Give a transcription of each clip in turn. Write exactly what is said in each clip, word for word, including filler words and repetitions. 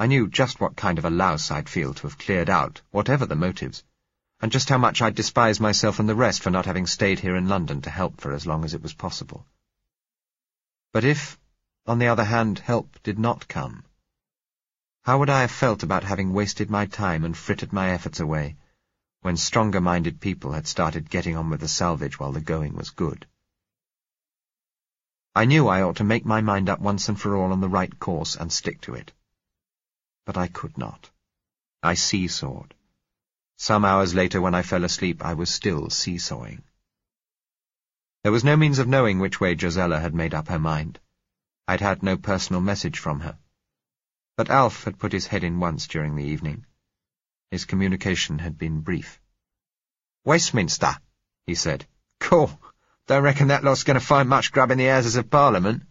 I knew just what kind of a louse I'd feel to have cleared out, whatever the motives, and just how much I'd despise myself and the rest for not having stayed here in London to help for as long as it was possible. But if, on the other hand, help did not come, how would I have felt about having wasted my time and frittered my efforts away, when stronger-minded people had started getting on with the salvage while the going was good? I knew I ought to make my mind up once and for all on the right course and stick to it. But I could not. I seesawed. Some hours later, when I fell asleep, I was still seesawing. There was no means of knowing which way Josella had made up her mind. I'd had no personal message from her. But Alf had put his head in once during the evening. His communication had been brief. "Westminster," he said. "Cool. Don't reckon that lot's going to find much grub in the Houses of Parliament."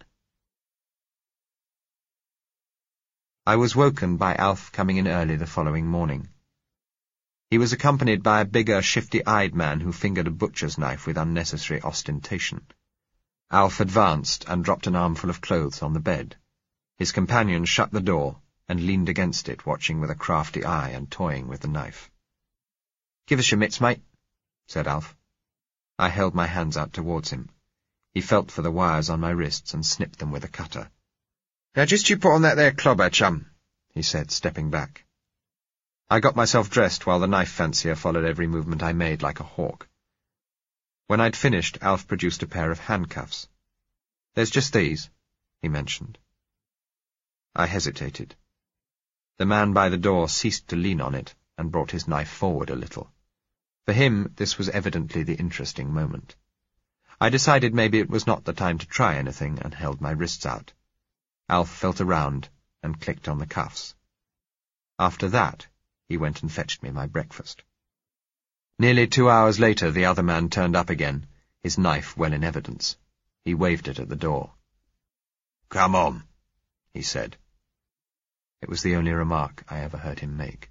I was woken by Alf coming in early the following morning. He was accompanied by a bigger, shifty-eyed man who fingered a butcher's knife with unnecessary ostentation. Alf advanced and dropped an armful of clothes on the bed. His companion shut the door and leaned against it, watching with a crafty eye and toying with the knife. "Give us your mitts, mate," said Alf. I held my hands out towards him. He felt for the wires on my wrists and snipped them with a cutter. "Now just you put on that there clobber, chum," he said, stepping back. I got myself dressed while the knife fancier followed every movement I made like a hawk. When I'd finished, Alf produced a pair of handcuffs. "There's just these," he mentioned. I hesitated. The man by the door ceased to lean on it and brought his knife forward a little. For him, this was evidently the interesting moment. I decided maybe it was not the time to try anything and held my wrists out. Alf felt around and clicked on the cuffs. After that, he went and fetched me my breakfast. Nearly two hours later, the other man turned up again, his knife well in evidence. He waved it at the door. "Come on," he said. It was the only remark I ever heard him make.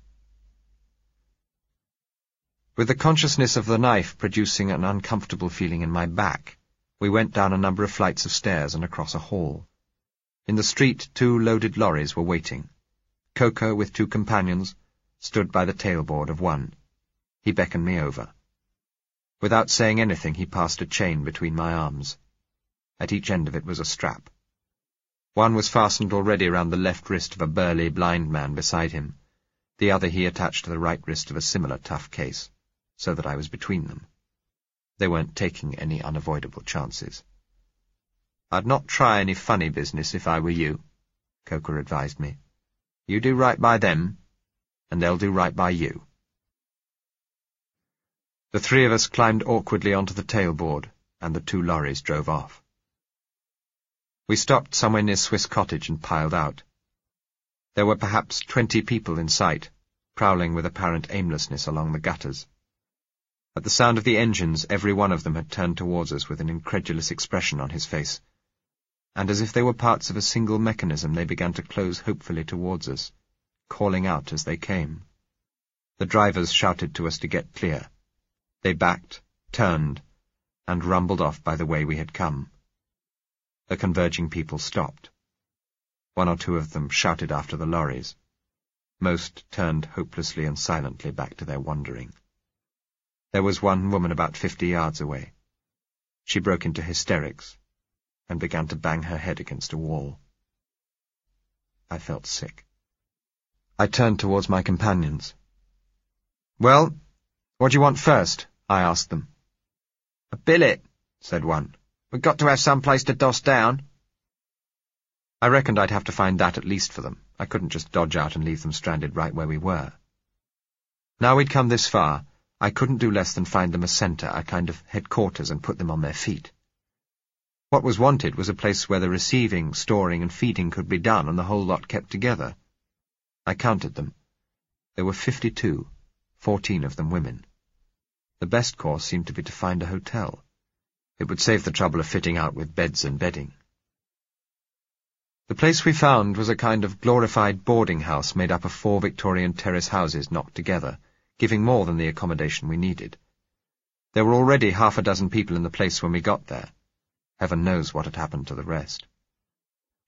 With the consciousness of the knife producing an uncomfortable feeling in my back, we went down a number of flights of stairs and across a hall. In the street, two loaded lorries were waiting. Coker, with two companions, stood by the tailboard of one. He beckoned me over. Without saying anything, he passed a chain between my arms. At each end of it was a strap. One was fastened already around the left wrist of a burly, blind man beside him. The other he attached to the right wrist of a similar tough case, so that I was between them. They weren't taking any unavoidable chances. "I'd not try any funny business if I were you," Coker advised me. "You do right by them, and they'll do right by you." The three of us climbed awkwardly onto the tailboard, and the two lorries drove off. We stopped somewhere near Swiss Cottage and piled out. There were perhaps twenty people in sight, prowling with apparent aimlessness along the gutters. At the sound of the engines, every one of them had turned towards us with an incredulous expression on his face, and as if they were parts of a single mechanism, they began to close hopefully towards us, calling out as they came. The drivers shouted to us to get clear. They backed, turned, and rumbled off by the way we had come. The converging people stopped. One or two of them shouted after the lorries. Most turned hopelessly and silently back to their wandering. There was one woman about fifty yards away. She broke into hysterics and began to bang her head against a wall. I felt sick. I turned towards my companions. "Well, what do you want first?" I asked them. "A billet," said one. "We've got to have some place to doss down." I reckoned I'd have to find that at least for them. I couldn't just dodge out and leave them stranded right where we were. Now we'd come this far, I couldn't do less than find them a centre, a kind of headquarters, and put them on their feet. What was wanted was a place where the receiving, storing, and feeding could be done, and the whole lot kept together. I counted them. There were fifty-two, fourteen of them women. The best course seemed to be to find a hotel. It would save the trouble of fitting out with beds and bedding. The place we found was a kind of glorified boarding house made up of four Victorian terrace houses knocked together, giving more than the accommodation we needed. There were already half a dozen people in the place when we got there. Heaven knows what had happened to the rest.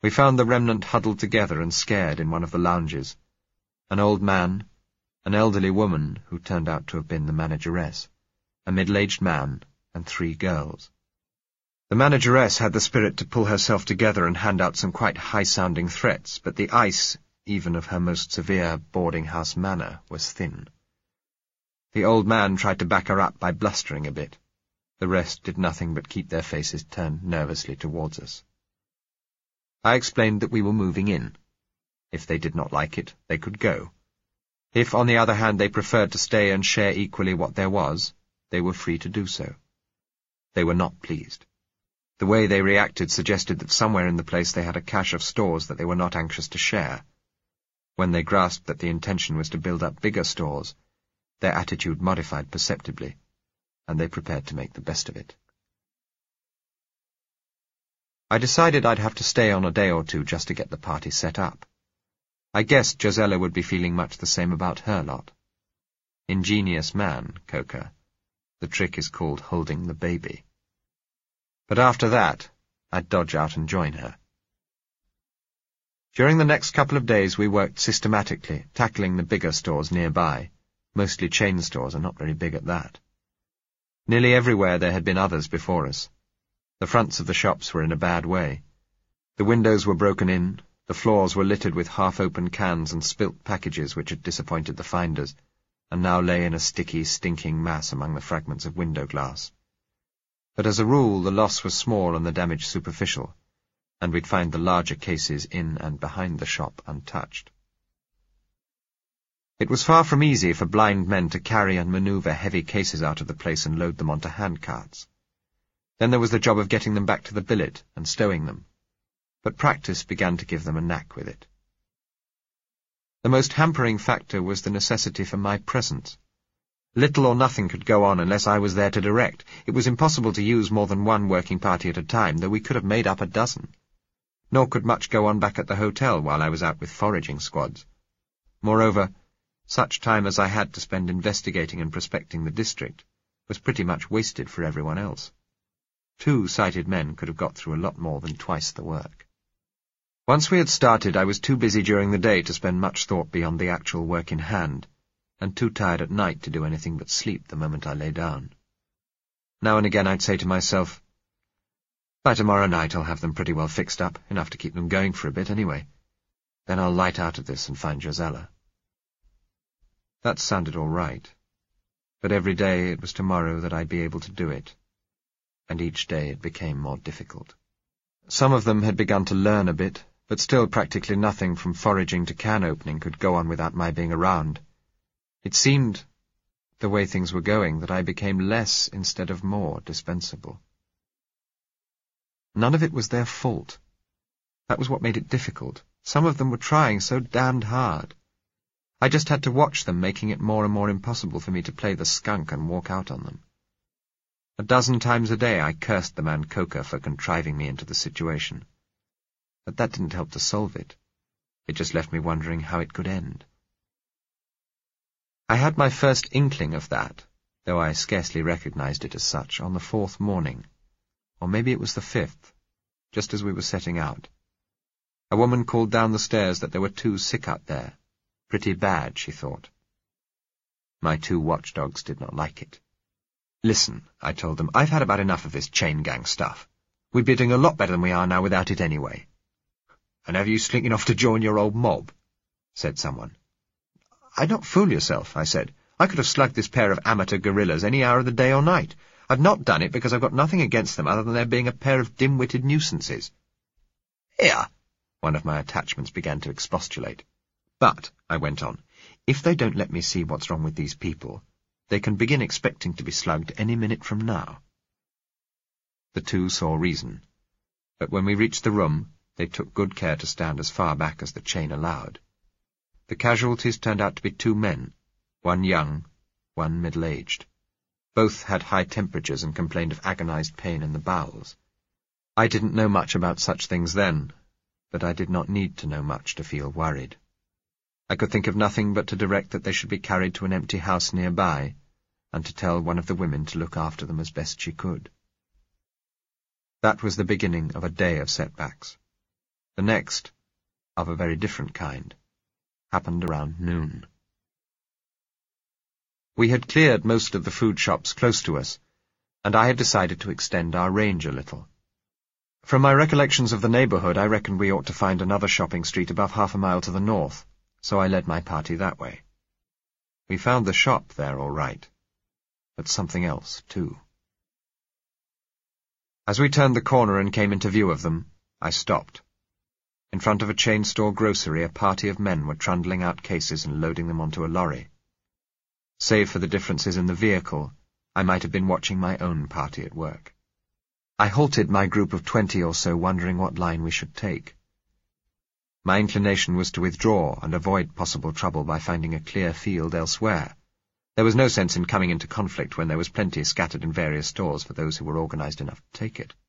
We found the remnant huddled together and scared in one of the lounges. An old man, an elderly woman who turned out to have been the manageress, a middle-aged man, and three girls. The manageress had the spirit to pull herself together and hand out some quite high-sounding threats, but the ice, even of her most severe boarding-house manner, was thin. The old man tried to back her up by blustering a bit. The rest did nothing but keep their faces turned nervously towards us. I explained that we were moving in. If they did not like it, they could go. If, on the other hand, they preferred to stay and share equally what there was, they were free to do so. They were not pleased. The way they reacted suggested that somewhere in the place they had a cache of stores that they were not anxious to share. When they grasped that the intention was to build up bigger stores, their attitude modified perceptibly, and they prepared to make the best of it. I decided I'd have to stay on a day or two just to get the party set up. I guessed Josella would be feeling much the same about her lot. Ingenious man, Coker. The trick is called holding the baby. But after that, I'd dodge out and join her. During the next couple of days we worked systematically, tackling the bigger stores nearby. Mostly chain stores and not very big at that. Nearly everywhere there had been others before us. The fronts of the shops were in a bad way. The windows were broken in, the floors were littered with half-open cans and spilt packages which had disappointed the finders, and now lay in a sticky, stinking mass among the fragments of window glass. But as a rule the loss was small and the damage superficial, and we'd find the larger cases in and behind the shop untouched. It was far from easy for blind men to carry and manoeuvre heavy cases out of the place and load them onto handcarts. Then there was the job of getting them back to the billet and stowing them, but practice began to give them a knack with it. The most hampering factor was the necessity for my presence. Little or nothing could go on unless I was there to direct. It was impossible to use more than one working party at a time, though we could have made up a dozen. Nor could much go on back at the hotel while I was out with foraging squads. Moreover, such time as I had to spend investigating and prospecting the district was pretty much wasted for everyone else. Two sighted men could have got through a lot more than twice the work. Once we had started, I was too busy during the day to spend much thought beyond the actual work in hand, and too tired at night to do anything but sleep the moment I lay down. Now and again I'd say to myself, by tomorrow night I'll have them pretty well fixed up, enough to keep them going for a bit anyway. Then I'll light out of this and find Josella. That sounded all right, but every day it was tomorrow that I'd be able to do it, and each day it became more difficult. Some of them had begun to learn a bit, but still practically nothing from foraging to can opening could go on without my being around. It seemed, the way things were going, that I became less instead of more dispensable. None of it was their fault. That was what made it difficult. Some of them were trying so damned hard. I just had to watch them, making it more and more impossible for me to play the skunk and walk out on them. A dozen times a day I cursed the man Coker for contriving me into the situation. But that didn't help to solve it. It just left me wondering how it could end. I had my first inkling of that, though I scarcely recognized it as such, on the fourth morning, or maybe it was the fifth, just as we were setting out. A woman called down the stairs that there were two sick out there. Pretty bad, she thought. My two watchdogs did not like it. Listen, I told them, I've had about enough of this chain gang stuff. We'd be doing a lot better than we are now without it anyway. And have you slinking off to join your old mob? Said someone. I'd not fool yourself, I said. I could have slugged this pair of amateur guerrillas any hour of the day or night. I've not done it because I've got nothing against them other than their being a pair of dim-witted nuisances. Here, one of my attachments began to expostulate. But, I went on, if they don't let me see what's wrong with these people, they can begin expecting to be slugged any minute from now. The two saw reason, but when we reached the room, they took good care to stand as far back as the chain allowed. The casualties turned out to be two men, one young, one middle-aged. Both had high temperatures and complained of agonized pain in the bowels. I didn't know much about such things then, but I did not need to know much to feel worried. I could think of nothing but to direct that they should be carried to an empty house nearby, and to tell one of the women to look after them as best she could. That was the beginning of a day of setbacks. The next, of a very different kind, happened around noon. We had cleared most of the food shops close to us, and I had decided to extend our range a little. From my recollections of the neighbourhood, I reckoned we ought to find another shopping street above half a mile to the north, so I led my party that way. We found the shop there all right, but something else, too. As we turned the corner and came into view of them, I stopped. In front of a chain store grocery, a party of men were trundling out cases and loading them onto a lorry. Save for the differences in the vehicle, I might have been watching my own party at work. I halted my group of twenty or so, wondering what line we should take. My inclination was to withdraw and avoid possible trouble by finding a clear field elsewhere. There was no sense in coming into conflict when there was plenty scattered in various stores for those who were organized enough to take it.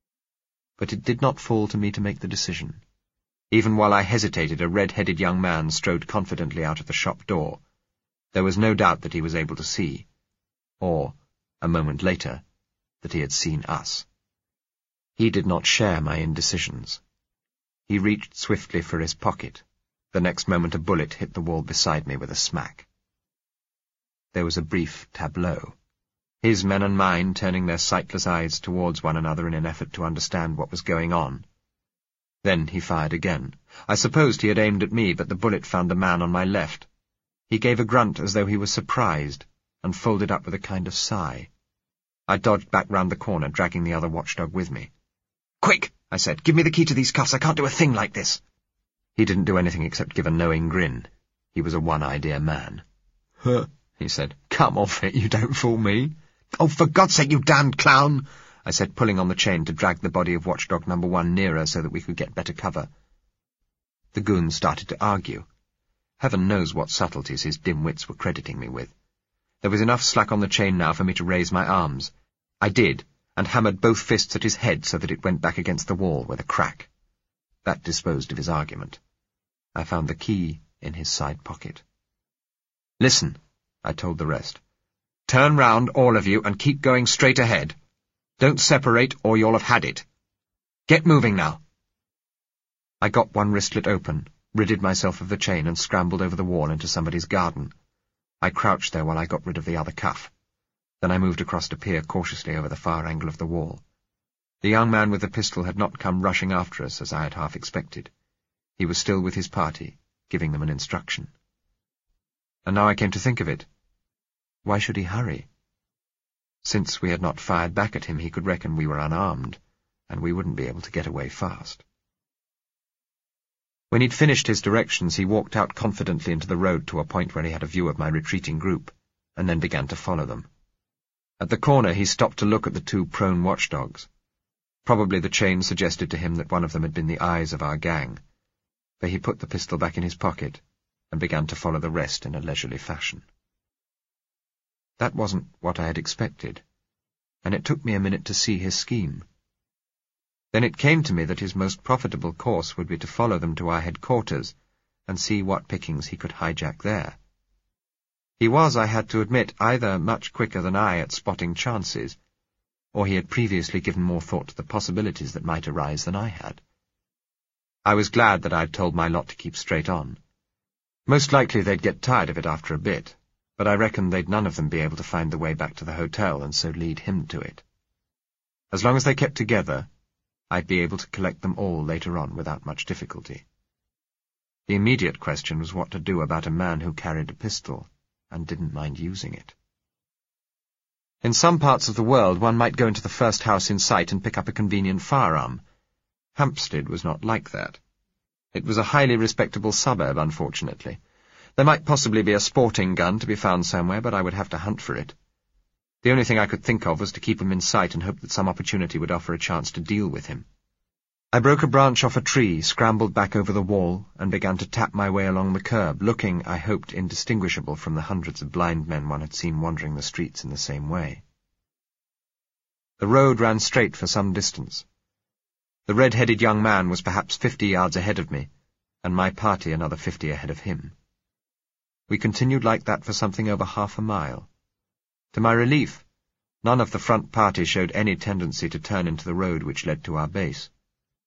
But it did not fall to me to make the decision. Even while I hesitated, a red-headed young man strode confidently out of the shop door. There was no doubt that he was able to see, or, a moment later, that he had seen us. He did not share my indecisions. He reached swiftly for his pocket. The next moment a bullet hit the wall beside me with a smack. There was a brief tableau, his men and mine turning their sightless eyes towards one another in an effort to understand what was going on. Then he fired again. I supposed he had aimed at me, but the bullet found the man on my left. He gave a grunt as though he was surprised, and folded up with a kind of sigh. I dodged back round the corner, dragging the other watchdog with me. "Quick!" I said. "Give me the key to these cuffs. I can't do a thing like this." He didn't do anything except give a knowing grin. He was a one-idea man. "Huh," he said. "Come off it, you don't fool me." "Oh, for God's sake, you damned clown!" I said, pulling on the chain to drag the body of watchdog number one nearer so that we could get better cover. The goons started to argue. Heaven knows what subtleties his dim wits were crediting me with. There was enough slack on the chain now for me to raise my arms. I did, and hammered both fists at his head so that it went back against the wall with a crack. That disposed of his argument. I found the key in his side pocket. "Listen," I told the rest. "Turn round, all of you, and keep going straight ahead. Don't separate, or you'll have had it. Get moving now." I got one wristlet open, ridded myself of the chain, and scrambled over the wall into somebody's garden. I crouched there while I got rid of the other cuff. Then I moved across to peer cautiously over the far angle of the wall. The young man with the pistol had not come rushing after us, as I had half expected. He was still with his party, giving them an instruction. And now I came to think of it. Why should he hurry? Since we had not fired back at him, he could reckon we were unarmed, and we wouldn't be able to get away fast. When he'd finished his directions, he walked out confidently into the road to a point where he had a view of my retreating group, and then began to follow them. At the corner, he stopped to look at the two prone watchdogs. Probably the chain suggested to him that one of them had been the eyes of our gang, for he put the pistol back in his pocket and began to follow the rest in a leisurely fashion. That wasn't what I had expected, and it took me a minute to see his scheme. Then it came to me that his most profitable course would be to follow them to our headquarters and see what pickings he could hijack there. He was, I had to admit, either much quicker than I at spotting chances, or he had previously given more thought to the possibilities that might arise than I had. I was glad that I'd told my lot to keep straight on. Most likely they'd get tired of it after a bit, but I reckoned they'd none of them be able to find the way back to the hotel and so lead him to it. As long as they kept together, I'd be able to collect them all later on without much difficulty. The immediate question was what to do about a man who carried a pistol and didn't mind using it. In some parts of the world, one might go into the first house in sight and pick up a convenient firearm. Hampstead was not like that. It was a highly respectable suburb, unfortunately. There might possibly be a sporting gun to be found somewhere, but I would have to hunt for it. The only thing I could think of was to keep him in sight and hope that some opportunity would offer a chance to deal with him. I broke a branch off a tree, scrambled back over the wall, and began to tap my way along the curb, looking, I hoped, indistinguishable from the hundreds of blind men one had seen wandering the streets in the same way. The road ran straight for some distance. The red-headed young man was perhaps fifty yards ahead of me, and my party another fifty ahead of him. We continued like that for something over half a mile. To my relief, none of the front party showed any tendency to turn into the road which led to our base.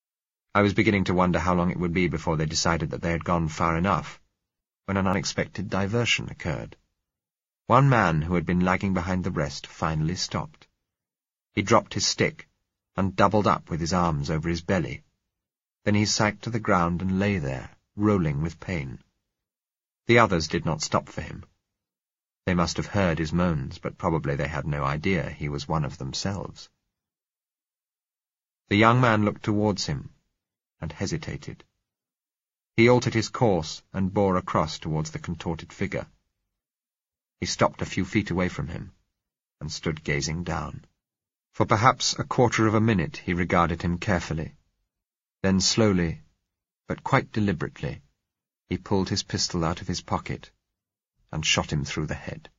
I was beginning to wonder how long it would be before they decided that they had gone far enough, when an unexpected diversion occurred. One man who had been lagging behind the rest finally stopped. He dropped his stick and doubled up with his arms over his belly. Then he sank to the ground and lay there, rolling with pain. The others did not stop for him. They must have heard his moans, but probably they had no idea he was one of themselves. The young man looked towards him and hesitated. He altered his course and bore across towards the contorted figure. He stopped a few feet away from him and stood gazing down. For perhaps a quarter of a minute he regarded him carefully. Then slowly, but quite deliberately, he pulled his pistol out of his pocket and shot him through the head.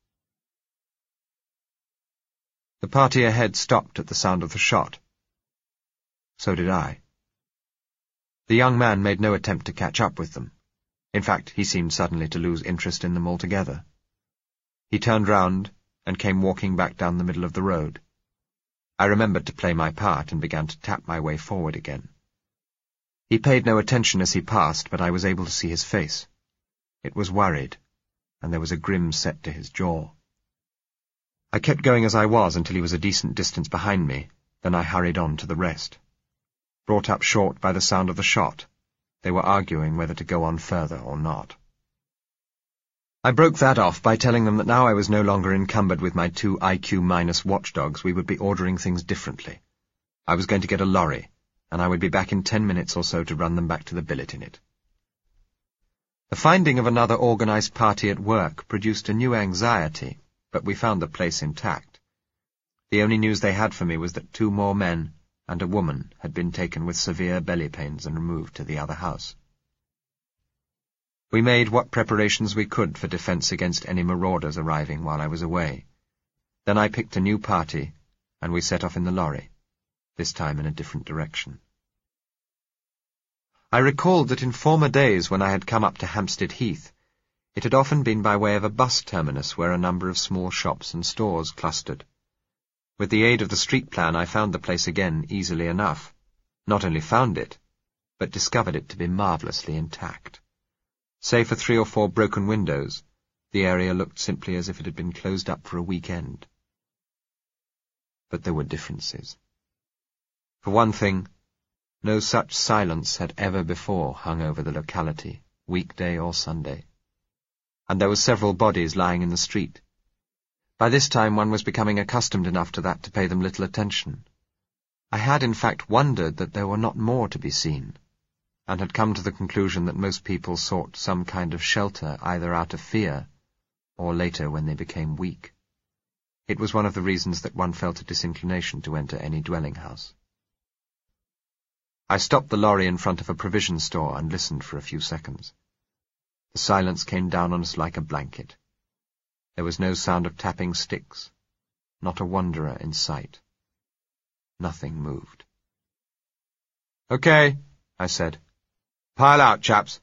The party ahead stopped at the sound of the shot. So did I. The young man made no attempt to catch up with them. In fact, he seemed suddenly to lose interest in them altogether. He turned round and came walking back down the middle of the road. I remembered to play my part and began to tap my way forward again. He paid no attention as he passed, but I was able to see his face. It was worried, and there was a grim set to his jaw. I kept going as I was until he was a decent distance behind me, then I hurried on to the rest. Brought up short by the sound of the shot, they were arguing whether to go on further or not. I broke that off by telling them that now I was no longer encumbered with my two I Q-minus watchdogs, we would be ordering things differently. I was going to get a lorry, and I would be back in ten minutes or so to run them back to the billet in it. The finding of another organized party at work produced a new anxiety, but we found the place intact. The only news they had for me was that two more men and a woman had been taken with severe belly pains and removed to the other house. We made what preparations we could for defense against any marauders arriving while I was away. Then I picked a new party, and we set off in the lorry, this time in a different direction. I recalled that in former days when I had come up to Hampstead Heath, it had often been by way of a bus terminus where a number of small shops and stores clustered. With the aid of the street plan, I found the place again easily enough. Not only found it, but discovered it to be marvellously intact. Save for three or four broken windows, the area looked simply as if it had been closed up for a weekend. But there were differences. For one thing, no such silence had ever before hung over the locality, weekday or Sunday. And there were several bodies lying in the street. By this time one was becoming accustomed enough to that to pay them little attention. I had in fact wondered that there were not more to be seen, and had come to the conclusion that most people sought some kind of shelter either out of fear, or later when they became weak. It was one of the reasons that one felt a disinclination to enter any dwelling house. I stopped the lorry in front of a provision store and listened for a few seconds. The silence came down on us like a blanket. There was no sound of tapping sticks, not a wanderer in sight. Nothing moved. "Okay," I said. "Pile out, chaps."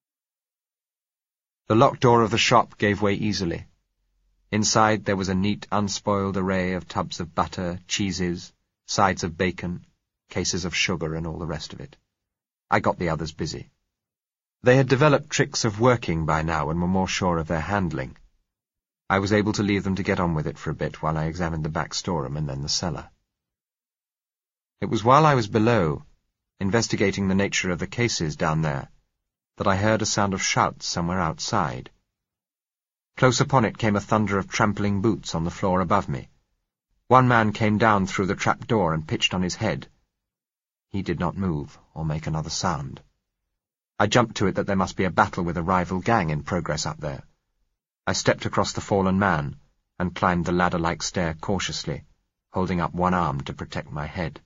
The locked door of the shop gave way easily. Inside there was a neat, unspoiled array of tubs of butter, cheeses, sides of bacon, cases of sugar, and all the rest of it. I got the others busy. They had developed tricks of working by now and were more sure of their handling. I was able to leave them to get on with it for a bit while I examined the back storeroom and then the cellar. It was while I was below, investigating the nature of the cases down there, that I heard a sound of shouts somewhere outside. Close upon it came a thunder of trampling boots on the floor above me. One man came down through the trap door and pitched on his head. He did not move or make another sound. I jumped to it that there must be a battle with a rival gang in progress up there. I stepped across the fallen man and climbed the ladder-like stair cautiously, holding up one arm to protect my head.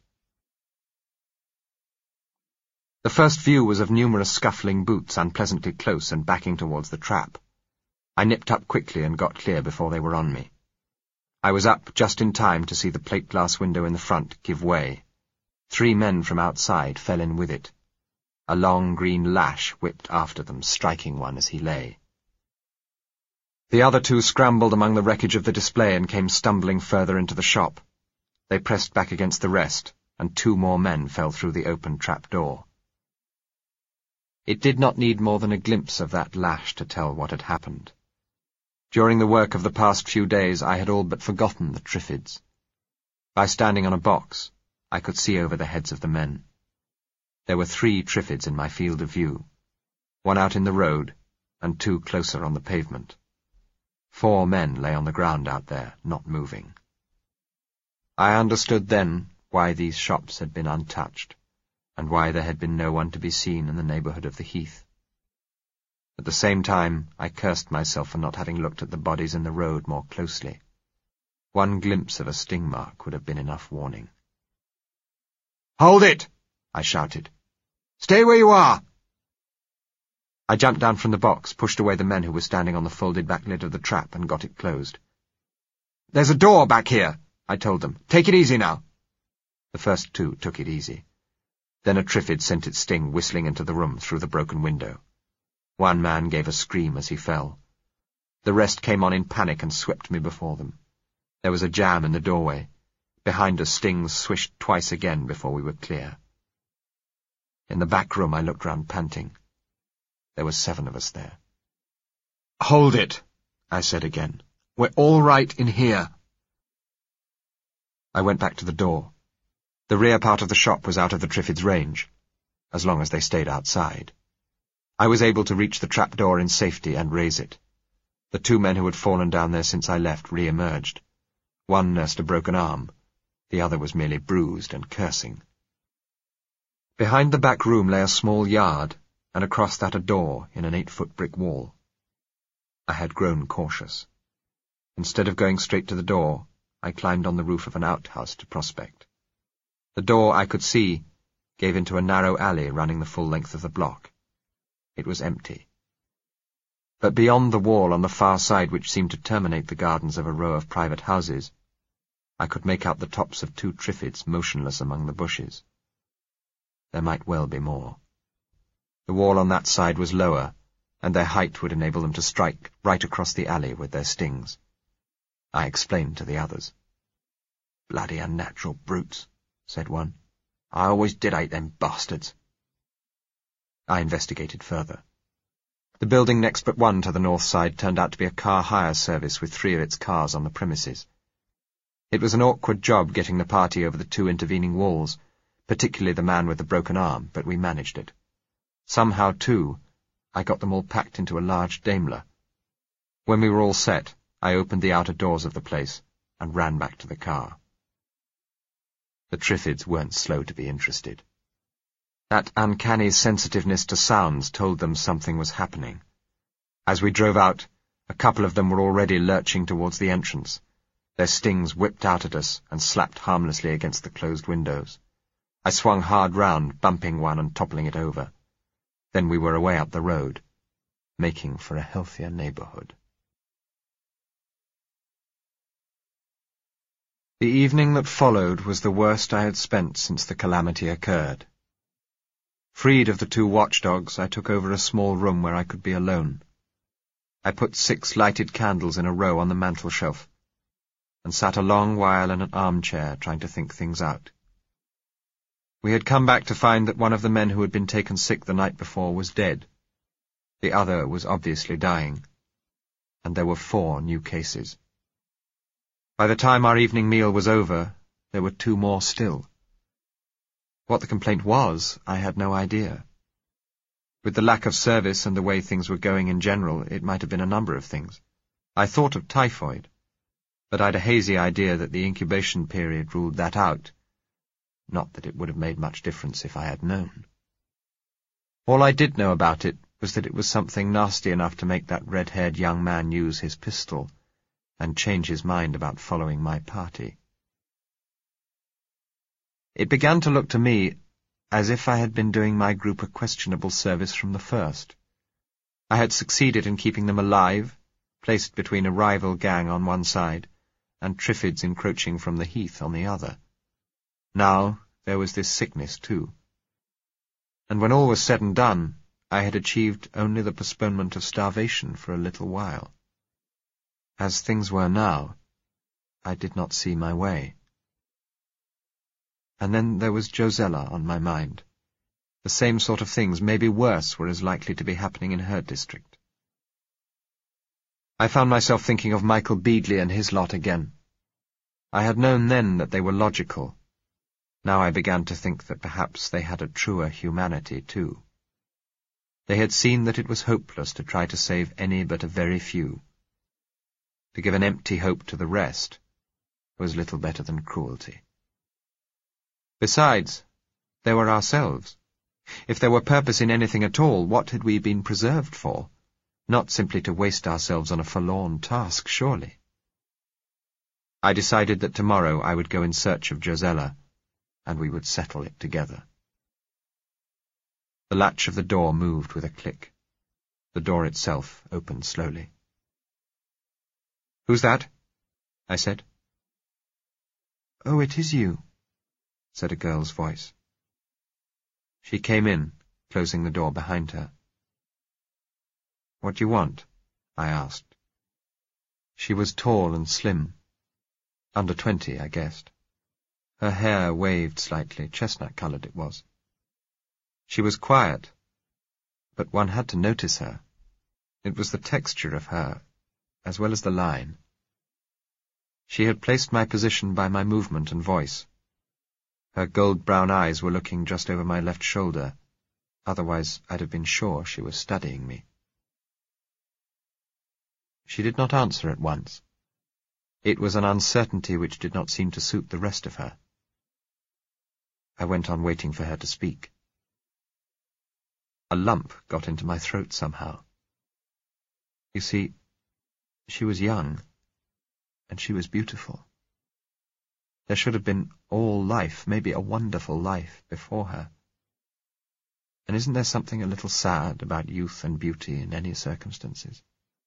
The first view was of numerous scuffling boots unpleasantly close and backing towards the trap. I nipped up quickly and got clear before they were on me. I was up just in time to see the plate-glass window in the front give way. Three men from outside fell in with it. A long green lash whipped after them, striking one as he lay. The other two scrambled among the wreckage of the display and came stumbling further into the shop. They pressed back against the rest, and two more men fell through the open trap door. It did not need more than a glimpse of that lash to tell what had happened. During the work of the past few days I had all but forgotten the Triffids. By standing on a box, I could see over the heads of the men. There were three Triffids in my field of view, one out in the road, and two closer on the pavement. Four men lay on the ground out there, not moving. I understood then why these shops had been untouched, and why there had been no one to be seen in the neighbourhood of the heath. At the same time, I cursed myself for not having looked at the bodies in the road more closely. One glimpse of a sting mark would have been enough warning. "Hold it!" I shouted. "Stay where you are!" I jumped down from the box, pushed away the men who were standing on the folded back lid of the trap, and got it closed. "There's a door back here," I told them. "Take it easy now." The first two took it easy. Then a Triffid sent its sting whistling into the room through the broken window. One man gave a scream as he fell. The rest came on in panic and swept me before them. There was a jam in the doorway. Behind us, stings swished twice again before we were clear. In the back room I looked round panting. There were seven of us there. "Hold it," I said again. "We're all right in here." I went back to the door. The rear part of the shop was out of the Triffids' range, as long as they stayed outside. I was able to reach the trapdoor in safety and raise it. The two men who had fallen down there since I left re-emerged. One nursed a broken arm. The other was merely bruised and cursing. Behind the back room lay a small yard, and across that a door in an eight-foot brick wall. I had grown cautious. Instead of going straight to the door, I climbed on the roof of an outhouse to prospect. The door, I could see, gave into a narrow alley running the full length of the block. It was empty. But beyond the wall on the far side, which seemed to terminate the gardens of a row of private houses, I could make out the tops of two Triffids motionless among the bushes. There might well be more. The wall on that side was lower, and their height would enable them to strike right across the alley with their stings. I explained to the others. "Bloody unnatural brutes," said one. "I always did hate them bastards." I investigated further. The building next but one to the north side turned out to be a car hire service with three of its cars on the premises. It was an awkward job getting the party over the two intervening walls, particularly the man with the broken arm, but we managed it. Somehow, too, I got them all packed into a large Daimler. When we were all set, I opened the outer doors of the place and ran back to the car. The Triffids weren't slow to be interested. That uncanny sensitiveness to sounds told them something was happening. As we drove out, a couple of them were already lurching towards the entrance. Their stings whipped out at us and slapped harmlessly against the closed windows. I swung hard round, bumping one and toppling it over. Then we were away up the road, making for a healthier neighbourhood. The evening that followed was the worst I had spent since the calamity occurred. Freed of the two watchdogs, I took over a small room where I could be alone. I put six lighted candles in a row on the mantel-shelf, and sat a long while in an armchair trying to think things out. We had come back to find that one of the men who had been taken sick the night before was dead. The other was obviously dying, and there were four new cases. By the time our evening meal was over, there were two more still. What the complaint was, I had no idea. With the lack of service and the way things were going in general, it might have been a number of things. I thought of typhoid, but I'd a hazy idea that the incubation period ruled that out. Not that it would have made much difference if I had known. All I did know about it was that it was something nasty enough to make that red-haired young man use his pistol and change his mind about following my party. It began to look to me as if I had been doing my group a questionable service from the first. I had succeeded in keeping them alive, placed between a rival gang on one side, and Triffids encroaching from the heath on the other. Now there was this sickness too. And when all was said and done, I had achieved only the postponement of starvation for a little while. As things were now, I did not see my way. And then there was Josella on my mind. The same sort of things, maybe worse, were as likely to be happening in her district. I found myself thinking of Michael Beadley and his lot again. I had known then that they were logical. Now I began to think that perhaps they had a truer humanity, too. They had seen that it was hopeless to try to save any but a very few. To give an empty hope to the rest was little better than cruelty. Besides, there were ourselves. If there were purpose in anything at all, what had we been preserved for? Not simply to waste ourselves on a forlorn task, surely. I decided that tomorrow I would go in search of Josella, and we would settle it together. The latch of the door moved with a click. The door itself opened slowly. "Who's that?" I said. "Oh, it is you," said a girl's voice. She came in, closing the door behind her. "What do you want?" I asked. She was tall and slim. Under twenty, I guessed. Her hair waved slightly, chestnut-coloured it was. She was quiet, but one had to notice her. It was the texture of her, as well as the line. She had placed my position by my movement and voice. Her gold-brown eyes were looking just over my left shoulder. Otherwise, I'd have been sure she was studying me. She did not answer at once. It was an uncertainty which did not seem to suit the rest of her. I went on waiting for her to speak. A lump got into my throat somehow. You see, she was young, and she was beautiful. There should have been all life, maybe a wonderful life, before her. And isn't there something a little sad about youth and beauty in any circumstances?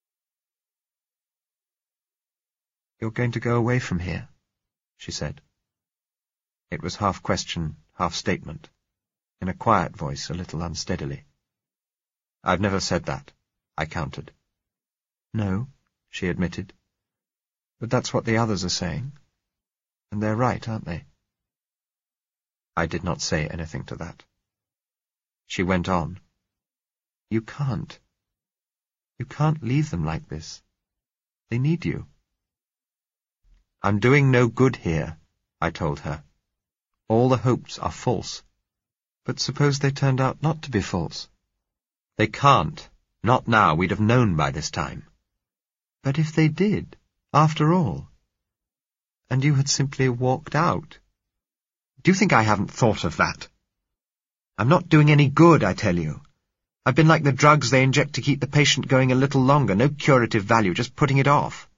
"You're going to go away from here?" she said. It was half question, half statement, in a quiet voice, a little unsteadily. "I've never said that," I countered. "No," she admitted. "But that's what the others are saying. And they're right, aren't they?" I did not say anything to that. She went on. "You can't. You can't leave them like this. They need you." "I'm doing no good here," I told her. "All the hopes are false." "But suppose they turned out not to be false?" "They can't. Not now. We'd have known by this time." "But if they did, after all, and you had simply walked out?" "Do you think I haven't thought of that? I'm not doing any good, I tell you. I've been like the drugs they inject to keep the patient going a little longer. No curative value, just putting it off."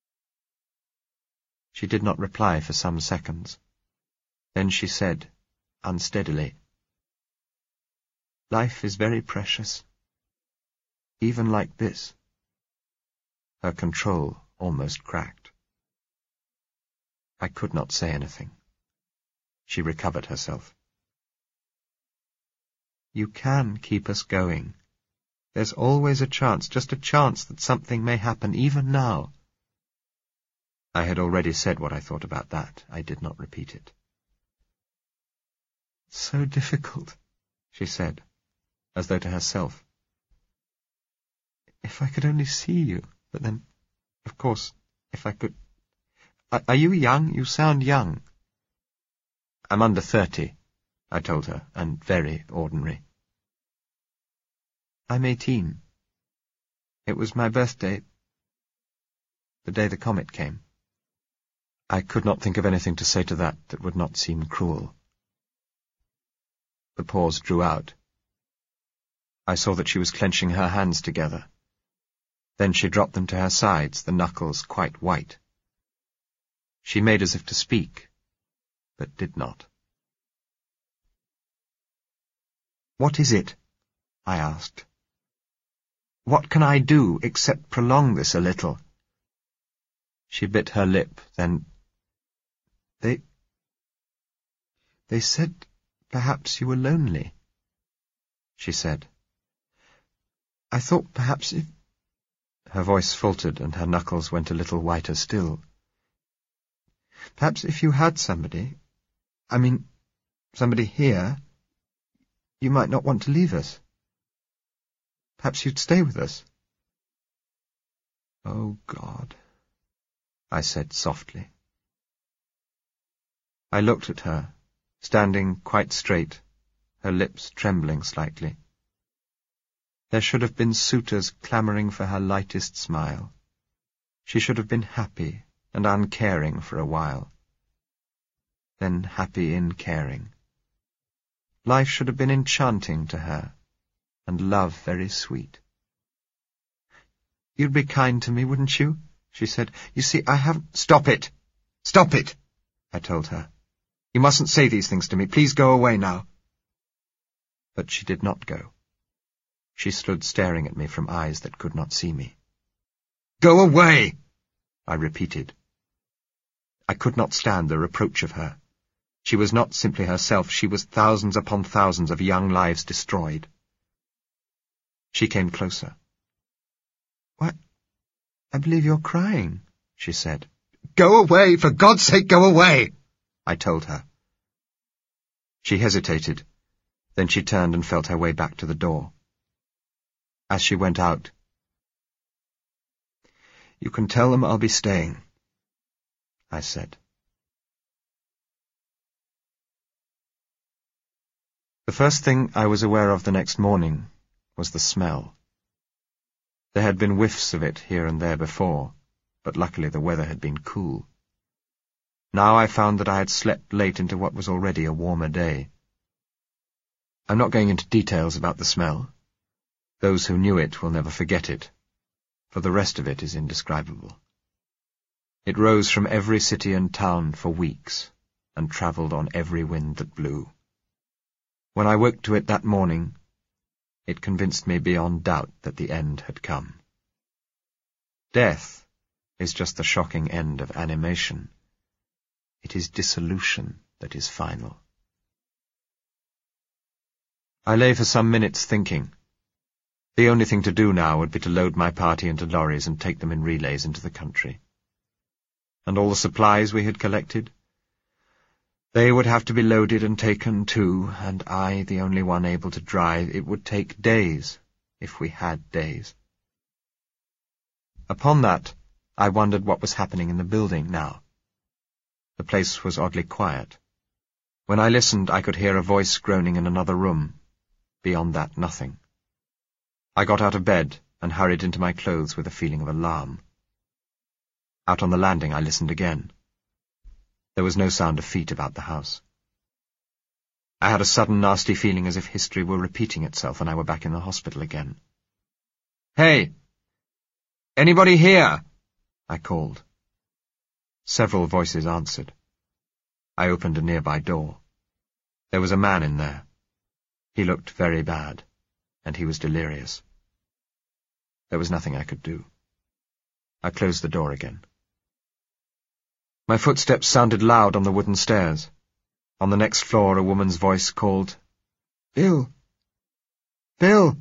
She did not reply for some seconds. Then she said, unsteadily, "Life is very precious, even like this." Her control almost cracked. I could not say anything. She recovered herself. "You can keep us going. There's always a chance, just a chance that something may happen, even now." I had already said what I thought about that. I did not repeat it. "So difficult," she said, as though to herself. "If I could only see you, but then, of course, if I could... Are, are you young? You sound young." "I'm under thirty," I told her, "and very ordinary." "I'm eighteen. It was my birthday, the day the comet came." I could not think of anything to say to that that would not seem cruel. The pause drew out. I saw that she was clenching her hands together. Then she dropped them to her sides, the knuckles quite white. She made as if to speak, but did not. "What is it?" I asked. "What can I do except prolong this a little?" She bit her lip, then... They... They said perhaps you were lonely," she said. "I thought perhaps if..." Her voice faltered and her knuckles went a little whiter still. "Perhaps if you had somebody, I mean, somebody here, You might not want to leave us. Perhaps you'd stay with us. Oh, God, I said softly. I looked at her, standing quite straight, her lips trembling slightly. There should have been suitors clamouring for her lightest smile. She should have been happy and uncaring for a while. Then happy in caring. Life should have been enchanting to her, and love very sweet. You'd be kind to me, wouldn't you? She said. You see, I haven't... Stop it! Stop it! I told her. You mustn't say these things to me. Please go away now. But she did not go. She stood staring at me from eyes that could not see me. Go away! I repeated. I could not stand the reproach of her. She was not simply herself, she was thousands upon thousands of young lives destroyed. She came closer. What? I believe you're crying, she said. Go away, for God's sake, go away, I told her. She hesitated. Then she turned and felt her way back to the door. As she went out, You can tell them I'll be staying, I said. The first thing I was aware of the next morning was the smell. There had been whiffs of it here and there before, but luckily the weather had been cool. Now I found that I had slept late into what was already a warmer day. I'm not going into details about the smell. Those who knew it will never forget it, for the rest of it is indescribable. It rose from every city and town for weeks, and travelled on every wind that blew. When I woke to it that morning, it convinced me beyond doubt that the end had come. Death is just the shocking end of animation. It is dissolution that is final. I lay for some minutes thinking. The only thing to do now would be to load my party into lorries and take them in relays into the country. And all the supplies we had collected? They would have to be loaded and taken too, and I, the only one able to drive, it would take days, if we had days. Upon that, I wondered what was happening in the building now. The place was oddly quiet. When I listened, I could hear a voice groaning in another room. Beyond that, nothing. I got out of bed and hurried into my clothes with a feeling of alarm. Out on the landing, I listened again. There was no sound of feet about the house. I had a sudden nasty feeling as if history were repeating itself and I were back in the hospital again. "Hey! Anybody here?" I called. Several voices answered. I opened a nearby door. There was a man in there. He looked very bad, and he was delirious. There was nothing I could do. I closed the door again. My footsteps sounded loud on the wooden stairs. On the next floor, a woman's voice called, "Bill! Bill!"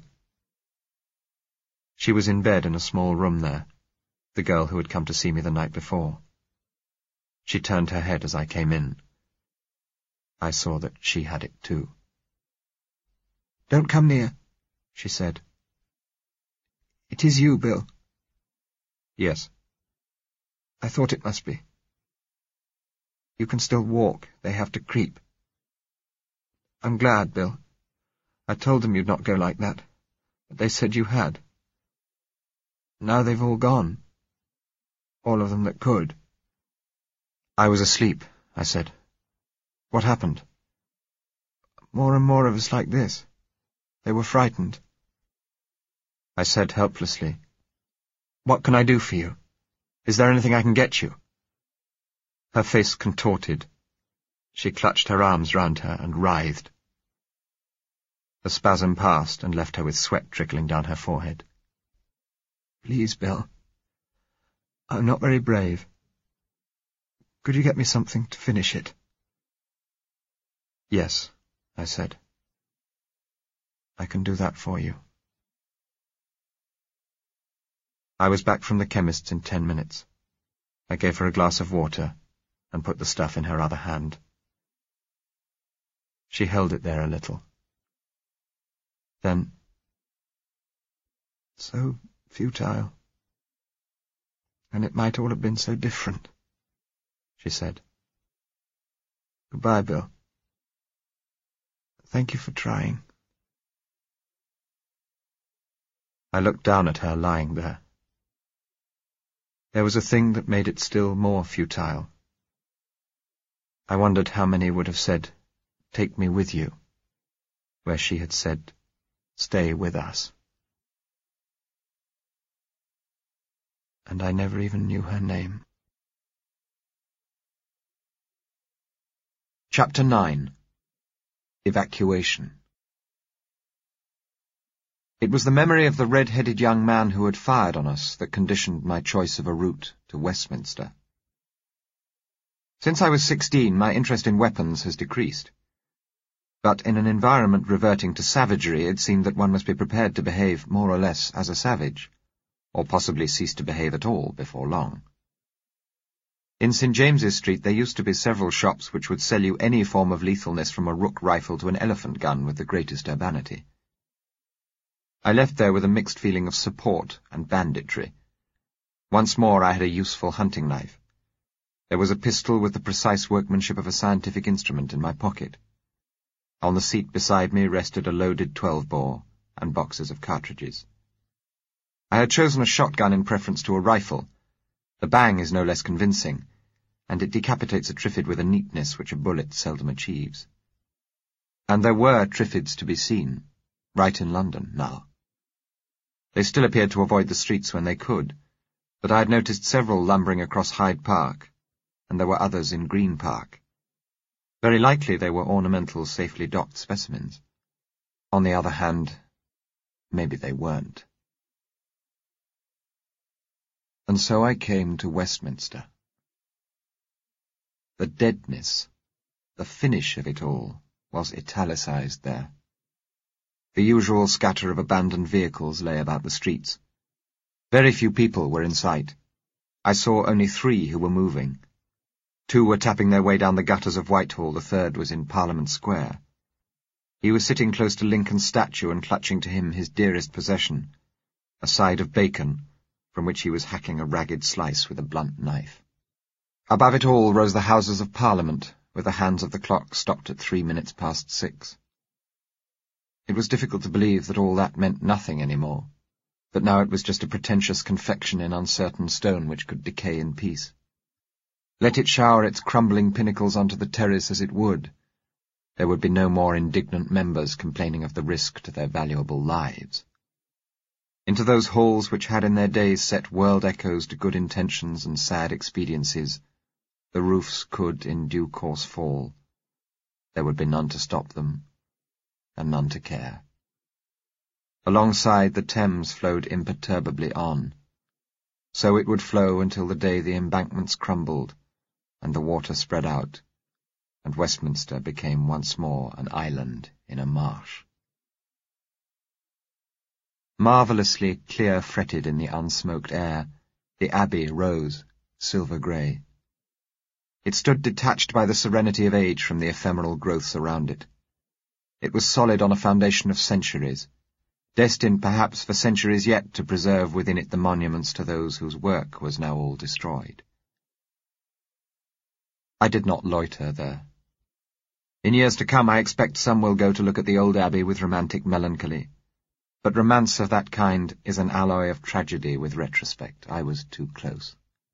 She was in bed in a small room there, the girl who had come to see me the night before. She turned her head as I came in. I saw that she had it too. "Don't come near," she said. "It is you, Bill." "Yes." "I thought it must be. You can still walk. They have to creep." "I'm glad, Bill. I told them you'd not go like that, but they said you had. Now they've all gone. All of them that could." "I was asleep," I said. "What happened?" "More and more of us like this. They were frightened." I said helplessly, "What can I do for you? Is there anything I can get you?" Her face contorted. She clutched her arms round her and writhed. The spasm passed and left her with sweat trickling down her forehead. "Please, Bill. I'm not very brave. Could you get me something to finish it?" "Yes," I said. "I can do that for you." I was back from the chemist's in ten minutes. I gave her a glass of water and put the stuff in her other hand. She held it there a little. Then, so futile. And it might all have been so different, she said. Goodbye, Bill. Thank you for trying. I looked down at her lying there. There was a thing that made it still more futile. I wondered how many would have said, "Take me with you," where she had said, "Stay with us." And I never even knew her name. Chapter nine. Evacuation. It was the memory of the red-headed young man who had fired on us that conditioned my choice of a route to Westminster. Since I was sixteen, my interest in weapons has decreased. But in an environment reverting to savagery, it seemed that one must be prepared to behave more or less as a savage, or possibly cease to behave at all before long. In Saint James's Street there used to be several shops which would sell you any form of lethalness from a rook rifle to an elephant gun with the greatest urbanity. I left there with a mixed feeling of support and banditry. Once more I had a useful hunting knife. There was a pistol with the precise workmanship of a scientific instrument in my pocket. On the seat beside me rested a loaded twelve-bore and boxes of cartridges. I had chosen a shotgun in preference to a rifle. The bang is no less convincing, and it decapitates a Triffid with a neatness which a bullet seldom achieves. And there were Triffids to be seen, right in London now. They still appeared to avoid the streets when they could, but I had noticed several lumbering across Hyde Park, and there were others in Green Park. Very likely they were ornamental, safely docked specimens. On the other hand, maybe they weren't. And so I came to Westminster. The deadness, the finish of it all, was italicized there. The usual scatter of abandoned vehicles lay about the streets. Very few people were in sight. I saw only three who were moving. Two were tapping their way down the gutters of Whitehall, the third was in Parliament Square. He was sitting close to Lincoln's statue and clutching to him his dearest possession, a side of bacon, from which he was hacking a ragged slice with a blunt knife. Above it all rose the Houses of Parliament, with the hands of the clock stopped at three minutes past six. It was difficult to believe that all that meant nothing any more, that now it was just a pretentious confection in uncertain stone which could decay in peace. Let it shower its crumbling pinnacles onto the terrace as it would, there would be no more indignant members complaining of the risk to their valuable lives. Into those halls which had in their days set world echoes to good intentions and sad expediencies, the roofs could in due course fall. There would be none to stop them, and none to care. Alongside the Thames flowed imperturbably on. So it would flow until the day the embankments crumbled, and the water spread out, and Westminster became once more an island in a marsh. Marvellously clear-fretted in the unsmoked air, the Abbey rose, silver-grey. It stood detached by the serenity of age from the ephemeral growths around it. It was solid on a foundation of centuries, destined perhaps for centuries yet to preserve within it the monuments to those whose work was now all destroyed. I did not loiter there. In years to come I expect some will go to look at the old Abbey with romantic melancholy, but romance of that kind is an alloy of tragedy with retrospect. I was too close.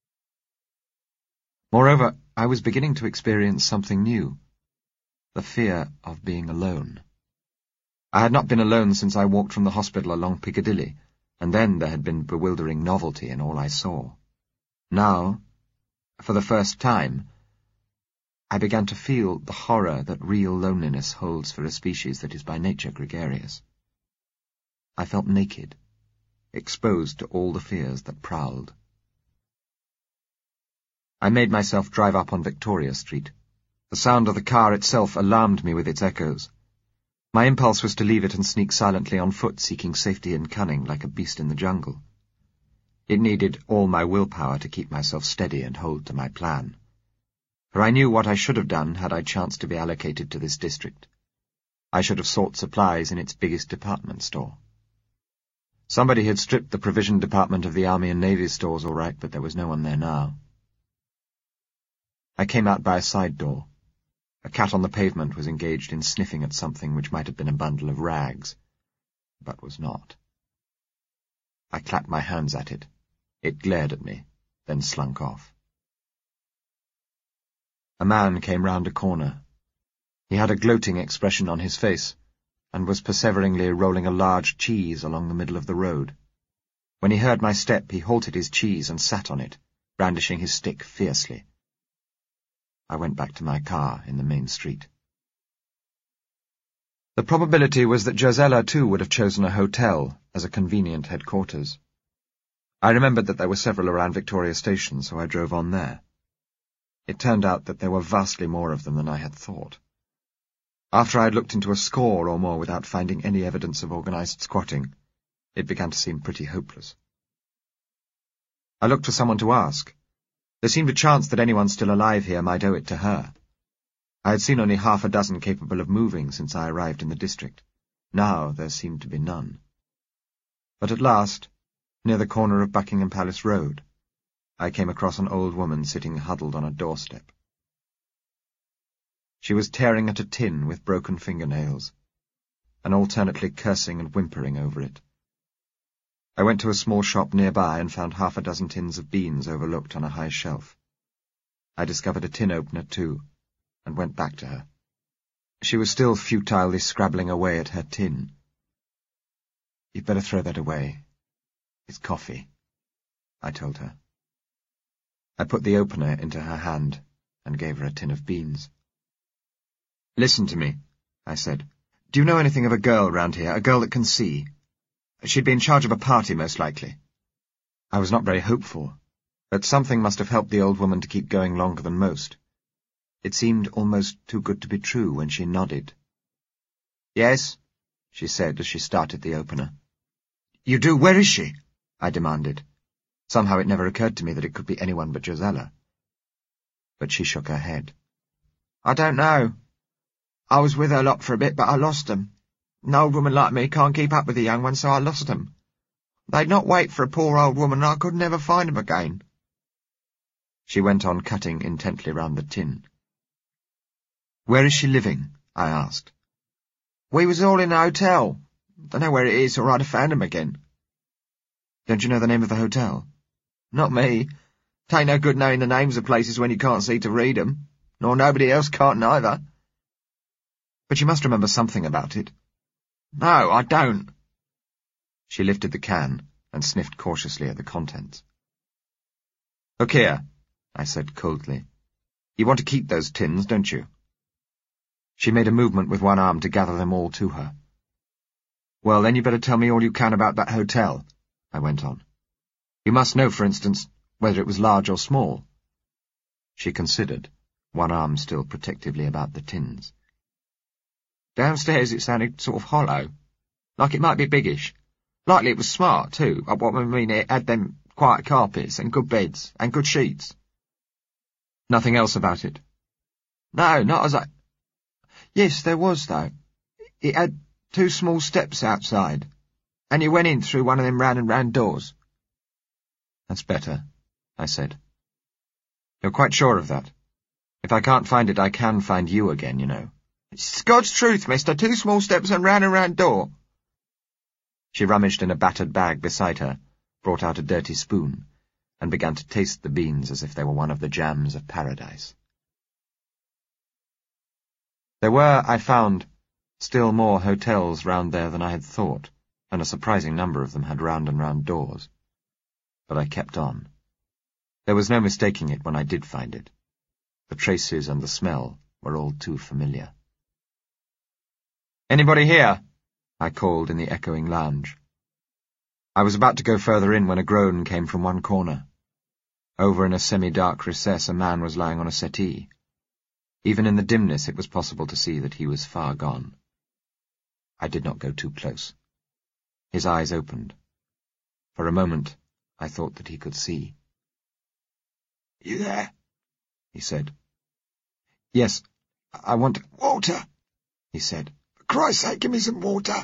Moreover, I was beginning to experience something new, the fear of being alone. I had not been alone since I walked from the hospital along Piccadilly, and then there had been bewildering novelty in all I saw. Now, for the first time, I began to feel the horror that real loneliness holds for a species that is by nature gregarious. I felt naked, exposed to all the fears that prowled. I made myself drive up on Victoria Street. The sound of the car itself alarmed me with its echoes. My impulse was to leave it and sneak silently on foot, seeking safety and cunning like a beast in the jungle. It needed all my willpower to keep myself steady and hold to my plan, for I knew what I should have done had I chanced to be allocated to this district. I should have sought supplies in its biggest department store. Somebody had stripped the provision department of the Army and Navy stores all right, but there was no one there now. I came out by a side door. A cat on the pavement was engaged in sniffing at something which might have been a bundle of rags, but was not. I clapped my hands at it. It glared at me, then slunk off. A man came round a corner. He had a gloating expression on his face, and was perseveringly rolling a large cheese along the middle of the road. When he heard my step, he halted his cheese and sat on it, brandishing his stick fiercely. I went back to my car in the main street. The probability was that Josella, too, would have chosen a hotel as a convenient headquarters. I remembered that there were several around Victoria Station, so I drove on there. It turned out that there were vastly more of them than I had thought. After I had looked into a score or more without finding any evidence of organised squatting, it began to seem pretty hopeless. I looked for someone to ask. There seemed a chance that anyone still alive here might owe it to her. I had seen only half a dozen capable of moving since I arrived in the district. Now there seemed to be none. But at last, near the corner of Buckingham Palace Road, I came across an old woman sitting huddled on a doorstep. She was tearing at a tin with broken fingernails, and alternately cursing and whimpering over it. I went to a small shop nearby and found half a dozen tins of beans overlooked on a high shelf. I discovered a tin opener, too, and went back to her. She was still futilely scrabbling away at her tin. "You'd better throw that away. It's coffee," I told her. I put the opener into her hand and gave her a tin of beans. "Listen to me," I said. "Do you know anything of a girl round here, a girl that can see? She'd be in charge of a party, most likely." I was not very hopeful, but something must have helped the old woman to keep going longer than most. It seemed almost too good to be true when she nodded. "Yes," she said as she started the opener. "You do? Where is she?" I demanded. Somehow it never occurred to me that it could be anyone but Josella. But she shook her head. "I don't know. I was with her lot for a bit, but I lost them. An old woman like me can't keep up with the young ones, so I lost them. They'd not wait for a poor old woman, and I could never find them again." She went on cutting intently round the tin. "Where is she living?" I asked. "We was all in a hotel. Don't know where it is, or I'd have found them again." "Don't you know the name of the hotel?" "Not me. T'ain't no good knowing the names of places when you can't see to read 'em, nor nobody else can't neither." "But you must remember something about it." "No, I don't." She lifted the can and sniffed cautiously at the contents. "Look here," I said coldly. "You want to keep those tins, don't you?" She made a movement with one arm to gather them all to her. "Well, then you better tell me all you can about that hotel," I went on. "You must know, for instance, whether it was large or small." She considered, one arm still protectively about the tins. "Downstairs it sounded sort of hollow, like it might be biggish. Likely it was smart, too. What I mean, it had them quiet carpets and good beds and good sheets." "Nothing else about it?" "No, not as I... Yes, there was, though. It had two small steps outside, and you went in through one of them round and round doors." "That's better," I said. "You're quite sure of that? If I can't find it, I can find you again, you know." "It's God's truth, mister. Two small steps and round and round door." She rummaged in a battered bag beside her, brought out a dirty spoon, and began to taste the beans as if they were one of the jams of paradise. There were, I found, still more hotels round there than I had thought, and a surprising number of them had round and round doors. But I kept on. There was no mistaking it when I did find it. The traces and the smell were all too familiar. "Anybody here?" I called in the echoing lounge. I was about to go further in when a groan came from one corner. Over in a semi-dark recess a man was lying on a settee. Even in the dimness it was possible to see that he was far gone. I did not go too close. His eyes opened. For a moment I thought that he could see. "You there?" he said. "Yes, I want... "Walter," he said. "For For Christ's sake, give me some water.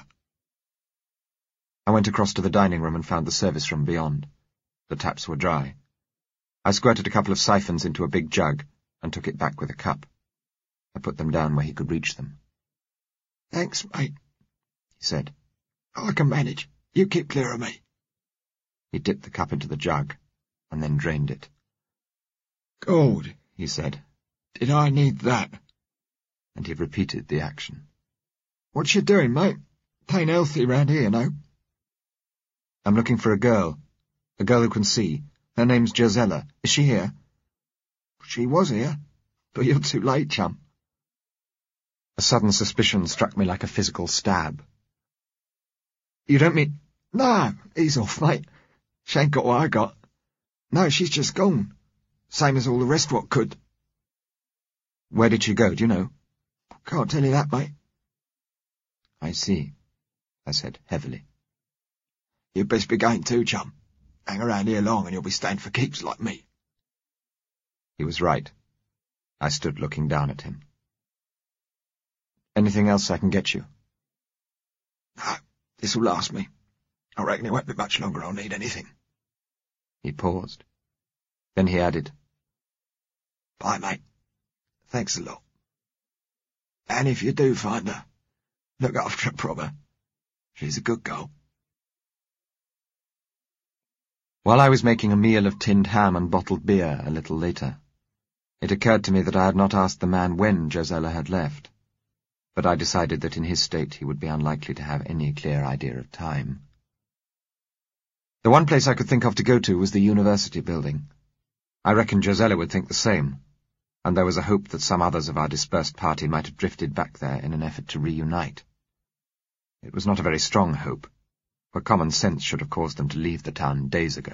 I went across to the dining room and found the service room beyond. The taps were dry. I squirted a couple of siphons into a big jug and took it back with a cup. I put them down where he could reach them. Thanks, mate, he said. I can manage. You keep clear of me. He dipped the cup into the jug and then drained it. Good, he said. Did I need that? And he repeated the action. What you doing, mate? Tain't healthy round here, no? I'm looking for a girl. A girl who can see. Her name's Josella. Is she here? She was here, but you're too late, chum. A sudden suspicion struck me like a physical stab. You don't mean... No, ease off, mate. She ain't got what I got. No, she's just gone. Same as all the rest what could. Where did she go, do you know? Can't tell you that, mate. I see, I said heavily. You'd best be going too, chum. Hang around here long and you'll be staying for keeps like me. He was right. I stood looking down at him. Anything else I can get you? No, this'll last me. I reckon it won't be much longer I'll need anything. He paused. Then he added, Bye, mate. Thanks a lot. And if you do find her, look after her proper. She's a good girl. While I was making a meal of tinned ham and bottled beer a little later, it occurred to me that I had not asked the man when Josella had left, but I decided that in his state he would be unlikely to have any clear idea of time. The one place I could think of to go to was the university building. I reckoned Josella would think the same, and there was a hope that some others of our dispersed party might have drifted back there in an effort to reunite. It was not a very strong hope, for common sense should have caused them to leave the town days ago.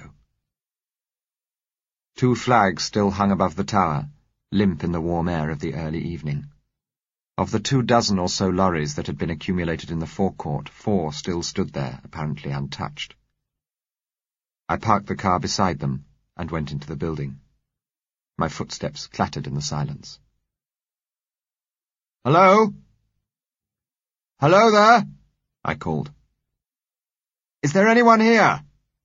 Two flags still hung above the tower, limp in the warm air of the early evening. Of the two dozen or so lorries that had been accumulated in the forecourt, four still stood there, apparently untouched. I parked the car beside them and went into the building. My footsteps clattered in the silence. Hello? Hello there? I called. Is there anyone here?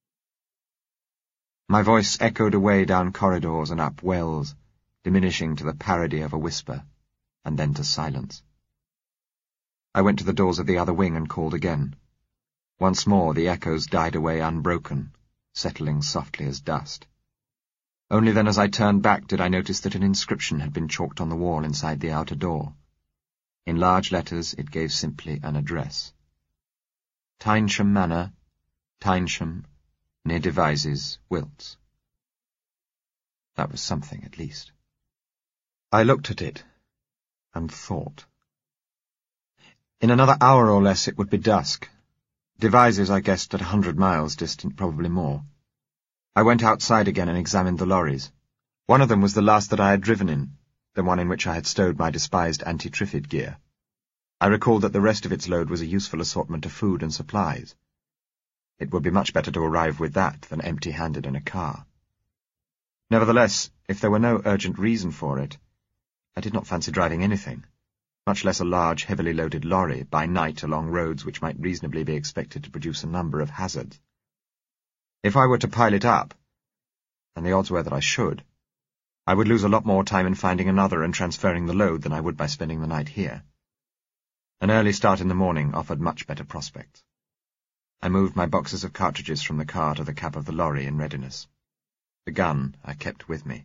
My voice echoed away down corridors and up wells, diminishing to the parody of a whisper, and then to silence. I went to the doors of the other wing and called again. Once more the echoes died away unbroken, settling softly as dust. Only then as I turned back did I notice that an inscription had been chalked on the wall inside the outer door. In large letters it gave simply an address. Tynesham Manor, Tynesham, near Devizes, Wilts. That was something, at least. I looked at it, and thought. In another hour or less it would be dusk. Devizes I guessed at a hundred miles distant, probably more. I went outside again and examined the lorries. One of them was the last that I had driven in, the one in which I had stowed my despised anti-Triffid gear. I recalled that the rest of its load was a useful assortment of food and supplies. It would be much better to arrive with that than empty-handed in a car. Nevertheless, if there were no urgent reason for it, I did not fancy driving anything, much less a large, heavily loaded lorry, by night along roads which might reasonably be expected to produce a number of hazards. If I were to pile it up, and the odds were that I should, I would lose a lot more time in finding another and transferring the load than I would by spending the night here. An early start in the morning offered much better prospects. I moved my boxes of cartridges from the car to the cab of the lorry in readiness. The gun I kept with me.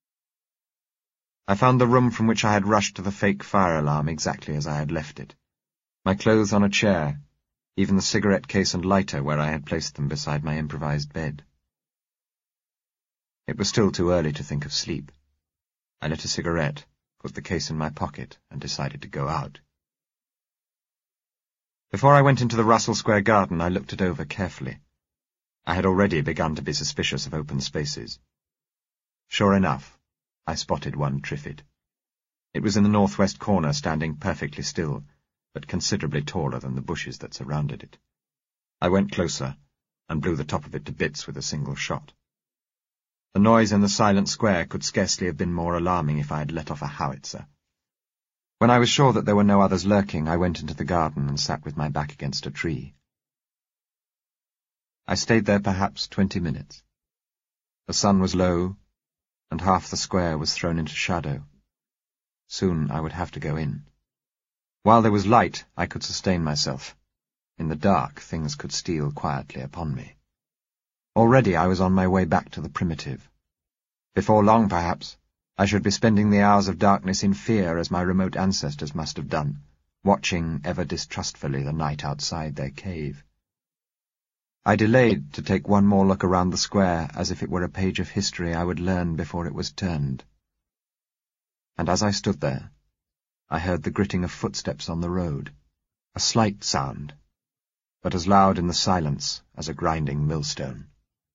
I found the room from which I had rushed to the fake fire alarm exactly as I had left it. My clothes on a chair, even the cigarette case and lighter where I had placed them beside my improvised bed. It was still too early to think of sleep. I lit a cigarette, put the case in my pocket, and decided to go out. Before I went into the Russell Square garden, I looked it over carefully. I had already begun to be suspicious of open spaces. Sure enough, I spotted one Triffid. It was in the northwest corner, standing perfectly still, but considerably taller than the bushes that surrounded it. I went closer, and blew the top of it to bits with a single shot. The noise in the silent square could scarcely have been more alarming if I had let off a howitzer. When I was sure that there were no others lurking, I went into the garden and sat with my back against a tree. I stayed there perhaps twenty minutes. The sun was low, and half the square was thrown into shadow. Soon I would have to go in. While there was light, I could sustain myself. In the dark, things could steal quietly upon me. Already I was on my way back to the primitive. Before long, perhaps, I should be spending the hours of darkness in fear as my remote ancestors must have done, watching ever distrustfully the night outside their cave. I delayed to take one more look around the square as if it were a page of history I would learn before it was turned. And as I stood there, I heard the gritting of footsteps on the road, a slight sound, but as loud in the silence as a grinding millstone.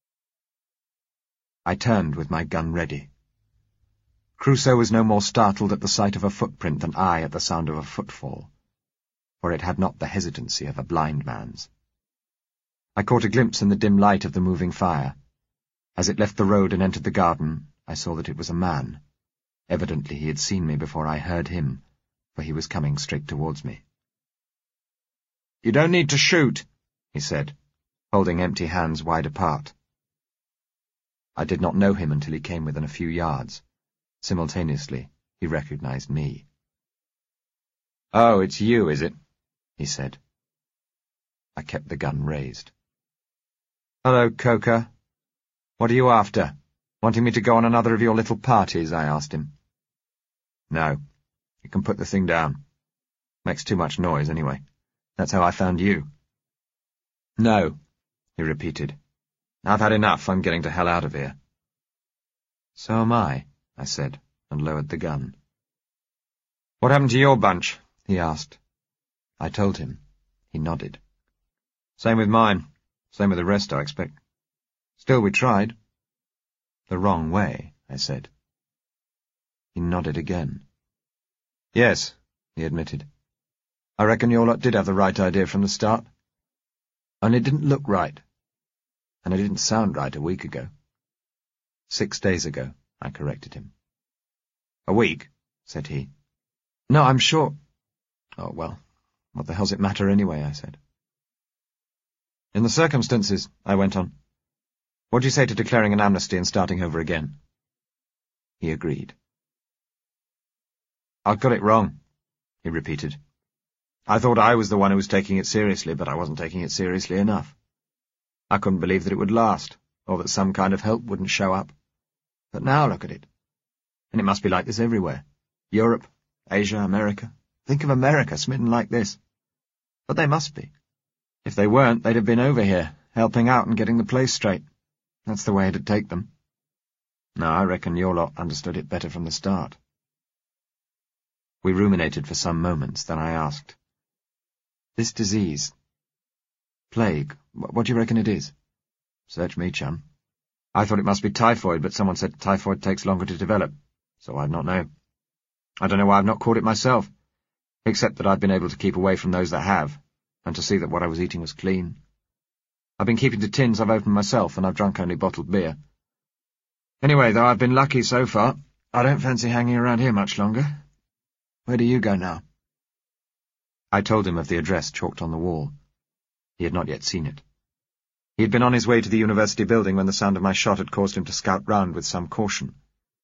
I turned with my gun ready. Crusoe was no more startled at the sight of a footprint than I at the sound of a footfall, for it had not the hesitancy of a blind man's. I caught a glimpse in the dim light of the moving fire. As it left the road and entered the garden, I saw that it was a man. Evidently he had seen me before I heard him, for he was coming straight towards me. "You don't need to shoot," he said, holding empty hands wide apart. I did not know him until he came within a few yards. Simultaneously, he recognized me. "Oh, it's you, is it?" he said. I kept the gun raised. "Hello, Coker. What are you after? Wanting me to go on another of your little parties?" I asked him. "No. You can put the thing down. Makes too much noise, anyway. That's how I found you." "No," he repeated. "I've had enough. I'm getting to hell out of here." "So am I," I said, and lowered the gun. "What happened to your bunch?" he asked. I told him. He nodded. "Same with mine. Same with the rest, I expect. Still, we tried." "The wrong way," I said. He nodded again. "Yes," he admitted. "I reckon your lot did have the right idea from the start. Only it didn't look right. And it didn't sound right a week ago." "Six days ago," I corrected him. "A week?" said he. "No, I'm sure—" "Oh, well, what the hell's it matter anyway?" I said. "In the circumstances," I went on, "what do you say to declaring an amnesty and starting over again?" He agreed. "I got it wrong," he repeated. "I thought I was the one who was taking it seriously, but I wasn't taking it seriously enough. I couldn't believe that it would last, or that some kind of help wouldn't show up. But now look at it. And it must be like this everywhere. Europe, Asia, America. Think of America smitten like this. But they must be. If they weren't, they'd have been over here, helping out and getting the place straight. That's the way it'd take them. No, I reckon your lot understood it better from the start." We ruminated for some moments, then I asked, "This disease, plague, what do you reckon it is?" "Search me, chum. I thought it must be typhoid, but someone said typhoid takes longer to develop, so I'd not know. I don't know why I've not caught it myself, except that I've been able to keep away from those that have, and to see that what I was eating was clean. I've been keeping to tins I've opened myself, and I've drunk only bottled beer. Anyway, though I've been lucky so far, I don't fancy hanging around here much longer. Where do you go now?" I told him of the address chalked on the wall. He had not yet seen it. He had been on his way to the university building when the sound of my shot had caused him to scout round with some caution.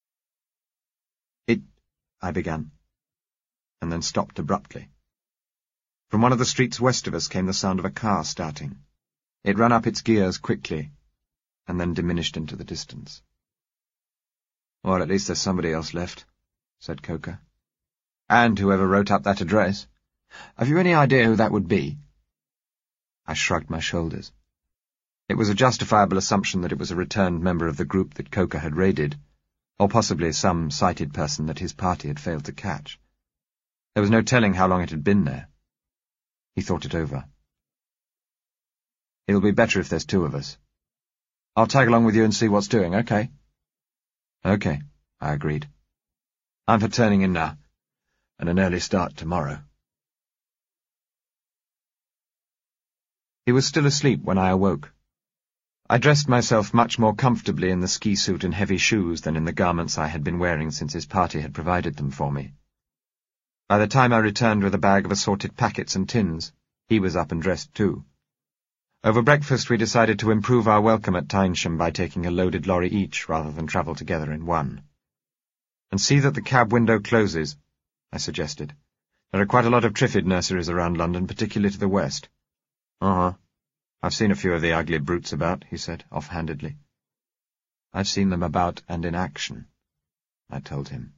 It... I began, and then stopped abruptly. From one of the streets west of us came the sound of a car starting. It ran up its gears quickly, and then diminished into the distance. "Well, at least there's somebody else left," said Coker. "And whoever wrote up that address. Have you any idea who that would be?" I shrugged my shoulders. It was a justifiable assumption that it was a returned member of the group that Coker had raided, or possibly some sighted person that his party had failed to catch. There was no telling how long it had been there. He thought it over. "It'll be better if there's two of us. I'll tag along with you and see what's doing, okay?" "Okay," I agreed. "I'm for turning in now, and an early start tomorrow." He was still asleep when I awoke. I dressed myself much more comfortably in the ski suit and heavy shoes than in the garments I had been wearing since his party had provided them for me. By the time I returned with a bag of assorted packets and tins, he was up and dressed too. Over breakfast we decided to improve our welcome at Tynesham by taking a loaded lorry each rather than travel together in one. "And see that the cab window closes," I suggested. "There are quite a lot of Triffid nurseries around London, particularly to the west." "Uh-huh. I've seen a few of the ugly brutes about," he said, offhandedly. "I've seen them about and in action," I told him.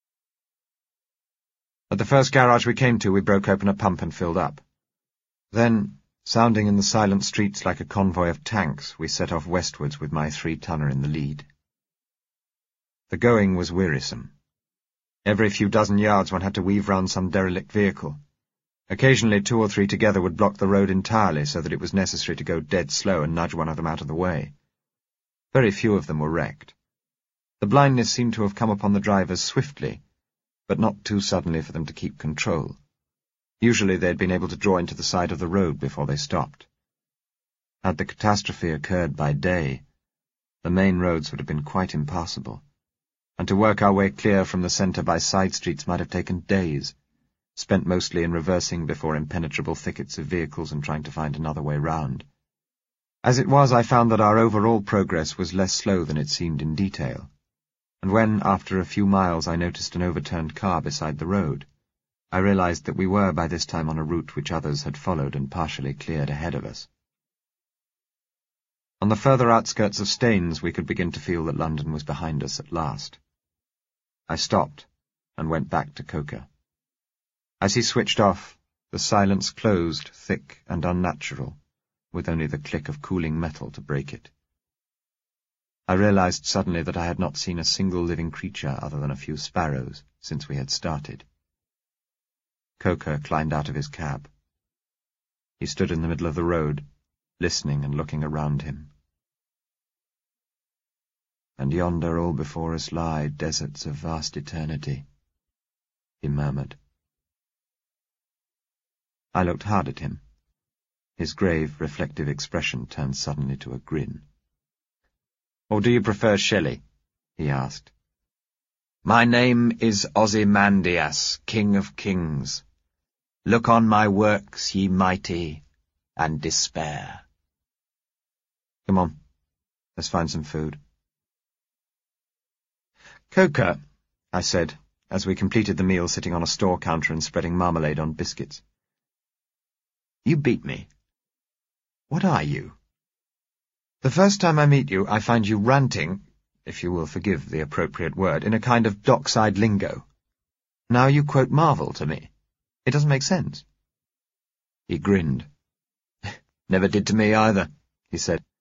At the first garage we came to, we broke open a pump and filled up. Then, sounding in the silent streets like a convoy of tanks, we set off westwards with my three-tonner in the lead. The going was wearisome. Every few dozen yards one had to weave round some derelict vehicle. Occasionally two or three together would block the road entirely so that it was necessary to go dead slow and nudge one of them out of the way. Very few of them were wrecked. The blindness seemed to have come upon the drivers swiftly, but not too suddenly for them to keep control. Usually they had been able to draw into the side of the road before they stopped. Had the catastrophe occurred by day, the main roads would have been quite impassable, and to work our way clear from the centre by side streets might have taken days, spent mostly in reversing before impenetrable thickets of vehicles and trying to find another way round. As it was, I found that our overall progress was less slow than it seemed in detail, and when, after a few miles, I noticed an overturned car beside the road, I realized that we were by this time on a route which others had followed and partially cleared ahead of us. On the further outskirts of Staines we could begin to feel that London was behind us at last. I stopped and went back to Coker. As he switched off, the silence closed, thick and unnatural, with only the click of cooling metal to break it. I realized suddenly that I had not seen a single living creature other than a few sparrows since we had started. Coker climbed out of his cab. He stood in the middle of the road, listening and looking around him. "And yonder all before us lie deserts of vast eternity," he murmured. I looked hard at him. His grave, reflective expression turned suddenly to a grin. "Or do you prefer Shelley?" he asked. "My name is Ozymandias, King of Kings. Look on my works, ye mighty, and despair." "Come on, let's find some food." "Coker," I said, as we completed the meal sitting on a store counter and spreading marmalade on biscuits. "You beat me. What are you? The first time I meet you, I find you ranting, if you will forgive the appropriate word, in a kind of dockside lingo. Now you quote Marvel to me. It doesn't make sense." He grinned. "Never did to me either," he said.